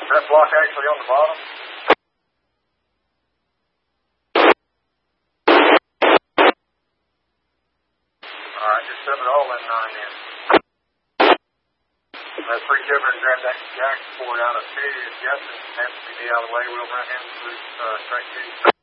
that block actually on the bottom? Alright, just shove it all in 9 in. Let's reach over and grab that jack cord out of 2. If Justin happens to be out of the way, we'll run him through straight 2.